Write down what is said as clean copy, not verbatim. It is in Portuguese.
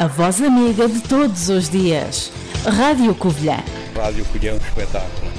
A voz amiga de todos os dias. Rádio Covilhã. Rádio Covilhã, espetáculo.